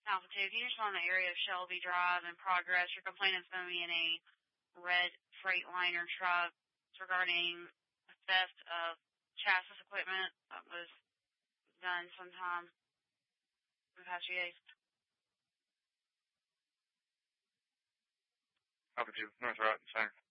Alpha 2, can you respond in the area of Shelby Drive in progress? Your complaint is going to be in a red Freightliner truck regarding theft of chassis equipment that was done sometime in the past few days. Alpha 2, North Route, center.